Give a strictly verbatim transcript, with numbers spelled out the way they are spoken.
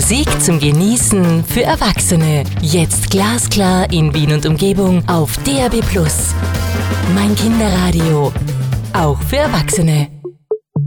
Musik zum Genießen für Erwachsene. Jetzt glasklar in Wien und Umgebung auf D A B plus. Mein Kinderradio. Auch für Erwachsene.